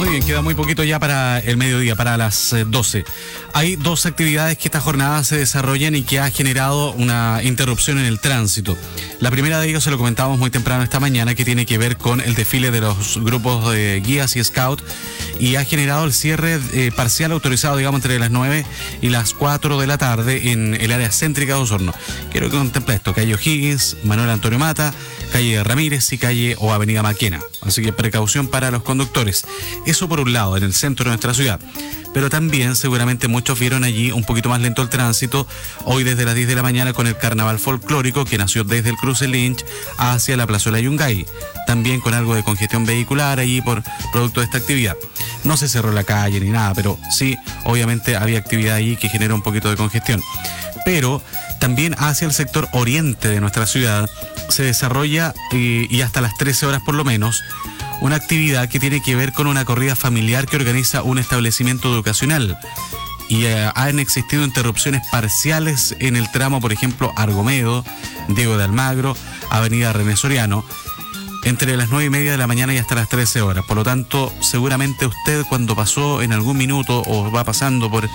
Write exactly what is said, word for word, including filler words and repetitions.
Muy bien, queda muy poquito ya para el mediodía, para las eh, doce. Hay dos actividades que esta jornada se desarrollan y que ha generado una interrupción en el tránsito. La primera de ellos se lo comentábamos muy temprano esta mañana, que tiene que ver con el desfile de los grupos de guías y scout, y ha generado el cierre eh, parcial autorizado, digamos, entre las nueve y las cuatro de la tarde en el área céntrica de Osorno. Quiero que contemple esto: calle O'Higgins, Manuel Antonio Mata, calle Ramírez y calle o avenida Maquena. Así que precaución para los conductores. Eso por un lado, en el centro de nuestra ciudad. Pero también seguramente muchos vieron allí un poquito más lento el tránsito hoy desde las diez de la mañana con el carnaval folclórico que nació desde el cruce Lynch hacia la plazuela Yungay. También con algo de congestión vehicular allí por producto de esta actividad. No se cerró la calle ni nada, pero sí, obviamente había actividad allí que genera un poquito de congestión. Pero también hacia el sector oriente de nuestra ciudad se desarrolla, y, y hasta las trece horas por lo menos, una actividad que tiene que ver con una corrida familiar que organiza un establecimiento educacional. Y eh, han existido interrupciones parciales en el tramo, por ejemplo, Argomedo, Diego de Almagro, Avenida René Soriano, entre las nueve y media de la mañana y hasta las trece horas. Por lo tanto, seguramente usted, cuando pasó en algún minuto o va pasando por